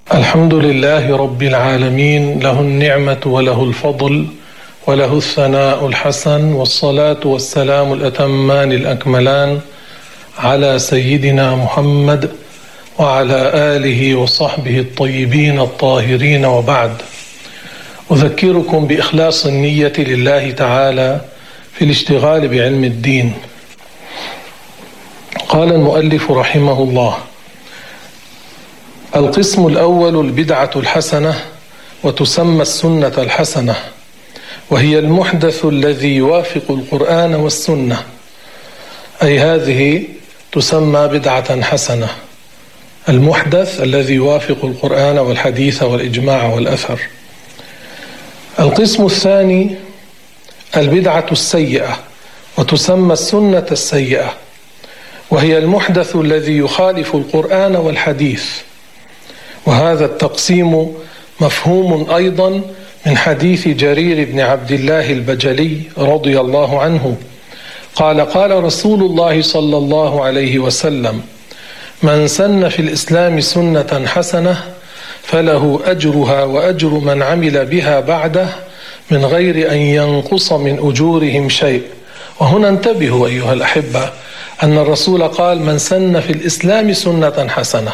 الحمد لله رب العالمين، له النعمة وله الفضل وله الثناء الحسن، والصلاة والسلام الأتمان الأكملان على سيدنا محمد وعلى آله وصحبه الطيبين الطاهرين، وبعد. أذكركم بإخلاص النية لله تعالى في الاشتغال بعلم الدين. قال المؤلف رحمه الله: القسم الأول البدعة الحسنة، وتسمى السنة الحسنة، وهي المحدث الذي يوافق القرآن والسنة، أي هذه تسمى بدعة حسنة، المحدث الذي يوافق القرآن والحديث والإجماع والأثر. القسم الثاني البدعة السيئة، وتسمى السنة السيئة، وهي المحدث الذي يخالف القرآن والحديث. وهذا التقسيم مفهوم أيضا من حديث جرير بن عبد الله البجلي رضي الله عنه قال: قال رسول الله صلى الله عليه وسلم: من سن في الإسلام سنة حسنة فله أجرها وأجر من عمل بها بعده من غير أن ينقص من أجورهم شيء. وهنا انتبهوا أيها الأحبة أن الرسول قال: من سن في الإسلام سنة حسنة،